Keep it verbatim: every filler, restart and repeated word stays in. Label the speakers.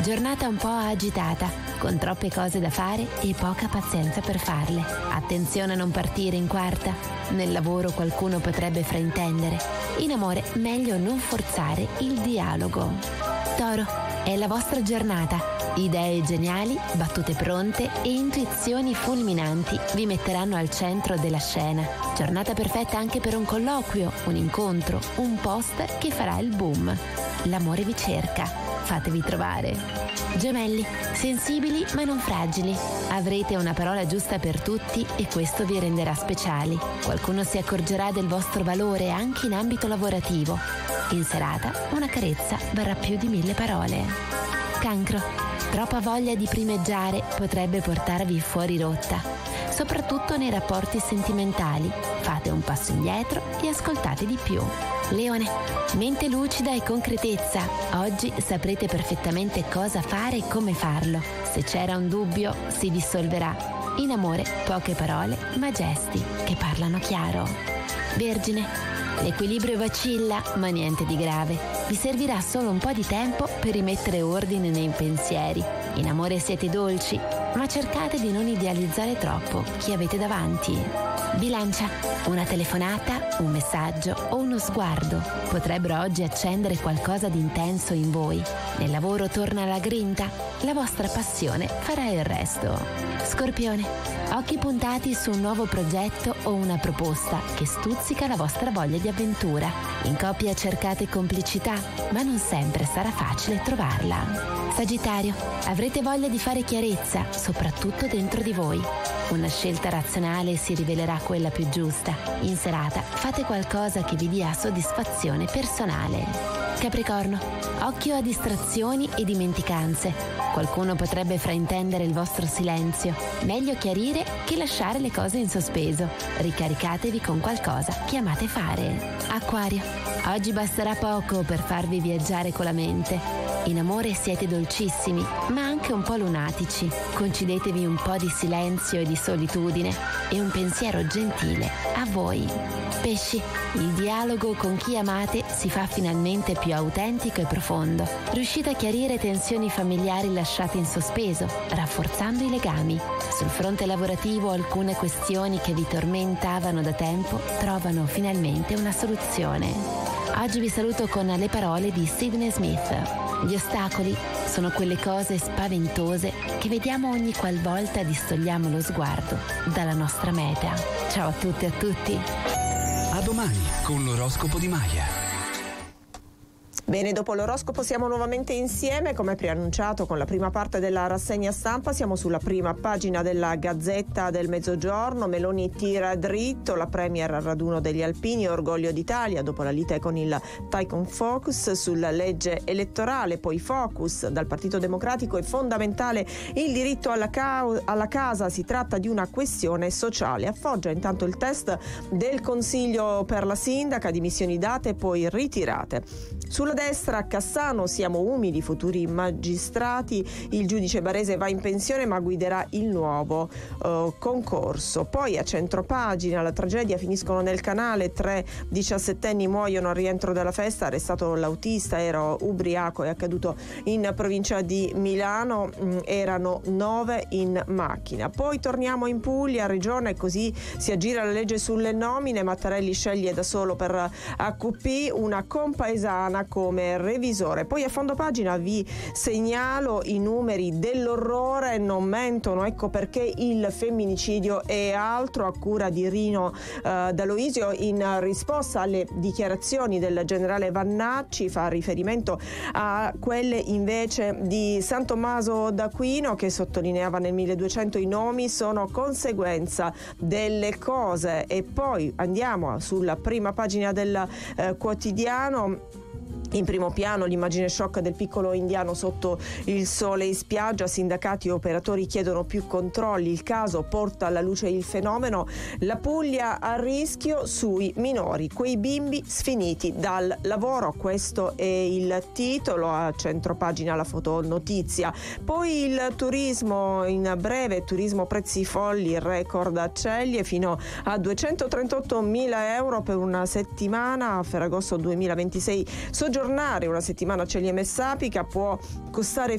Speaker 1: Giornata un po' agitata, con troppe cose da fare e poca pazienza per farle. Attenzione a non partire in quarta. Nel lavoro qualcuno potrebbe fraintendere. In amore meglio non forzare il dialogo. Toro, è la vostra giornata. Idee geniali, battute pronte e intuizioni fulminanti vi metteranno al centro della scena. Giornata perfetta anche per un colloquio, un incontro, un post che farà il boom. L'amore vi cerca, fatevi trovare. Gemelli, sensibili ma non fragili. Avrete una parola giusta per tutti e questo vi renderà speciali. Qualcuno si accorgerà del vostro valore anche in ambito lavorativo. In serata, una carezza varrà più di mille parole. Cancro, troppa voglia di primeggiare potrebbe portarvi fuori rotta, soprattutto nei rapporti sentimentali. Fate un passo indietro e ascoltate di più. Leone, mente lucida e concretezza. Oggi saprete perfettamente cosa fare e come farlo. Se c'era un dubbio, si dissolverà. In amore, poche parole, ma gesti che parlano chiaro. Vergine, l'equilibrio vacilla, ma niente di grave. Vi servirà solo un po' di tempo per rimettere ordine nei pensieri. In amore siete dolci, ma cercate di non idealizzare troppo chi avete davanti. Bilancia, una telefonata, un messaggio o uno sguardo potrebbero oggi accendere qualcosa di intenso in voi. Nel lavoro torna la grinta, la vostra passione farà il resto. Scorpione, occhi puntati su un nuovo progetto o una proposta che stuzzica la vostra voglia di avventura. In coppia cercate complicità, ma non sempre sarà facile trovarla. Sagittario, avrete voglia di fare chiarezza, soprattutto dentro di voi. Una scelta razionale si rivelerà quella più giusta. In serata fate qualcosa che vi dia soddisfazione personale. Capricorno, occhio a distrazioni e dimenticanze. Qualcuno potrebbe fraintendere il vostro silenzio. Meglio chiarire che lasciare le cose in sospeso. Ricaricatevi con qualcosa che amate fare. Acquario, oggi basterà poco per farvi viaggiare con la mente. In amore siete dolcissimi, ma anche un po' lunatici. Concedetevi un po' di silenzio e di solitudine e un pensiero gentile a voi. Pesci, il dialogo con chi amate si fa finalmente più autentico e profondo. Riuscite a chiarire tensioni familiari lasciate in sospeso, rafforzando i legami. Sul fronte lavorativo alcune questioni che vi tormentavano da tempo trovano finalmente una soluzione. Oggi vi saluto con le parole di Sidney Smith. Gli ostacoli sono quelle cose spaventose che vediamo ogni qualvolta distogliamo lo sguardo dalla nostra meta. Ciao a tutti e a tutti.
Speaker 2: A domani con l'oroscopo di Maya.
Speaker 3: Bene, dopo l'oroscopo siamo nuovamente insieme, come preannunciato con la prima parte della rassegna stampa. Siamo sulla prima pagina della Gazzetta del Mezzogiorno. Meloni tira dritto, la premier al raduno degli alpini, orgoglio d'Italia dopo la lite con il Tycoon Focus sulla legge elettorale. Poi Focus dal Partito Democratico: è fondamentale il diritto alla, ca- alla casa, si tratta di una questione sociale. Affoggia intanto il test del Consiglio per la sindaca, dimissioni date e poi ritirate. Sulla destra Cassano, siamo umili, futuri magistrati, il giudice barese va in pensione ma guiderà il nuovo uh, concorso. Poi a centropagina, la tragedia, finiscono nel canale, tre diciassettenni muoiono al rientro dalla festa, arrestato l'autista, era ubriaco, è accaduto in provincia di Milano, mh, erano nove in macchina. Poi torniamo in Puglia, regione, così si aggira la legge sulle nomine, Mattarelli sceglie da solo per A Q P una compaesana come revisore. Poi a fondo pagina vi segnalo i numeri dell'orrore, non mentono, ecco perché il femminicidio è altro, a cura di Rino eh, D'Aloisio, in risposta alle dichiarazioni del generale Vannacci, fa riferimento a quelle invece di San Tommaso d'Aquino, che sottolineava nel milleduecento i nomi sono conseguenza delle cose. E poi andiamo sulla prima pagina del eh, quotidiano. In primo piano l'immagine shock del piccolo indiano sotto il sole in spiaggia, sindacati e operatori chiedono più controlli, il caso porta alla luce il fenomeno, la Puglia a rischio sui minori, quei bimbi sfiniti dal lavoro, questo è il titolo, a centropagina la fotonotizia. Poi il turismo, in breve, turismo prezzi folli, record a Ceglie fino a duecentotrentottomila euro per una settimana, a Ferragosto duemilaventisei soggiornare una settimana a Ceglie Messapica può costare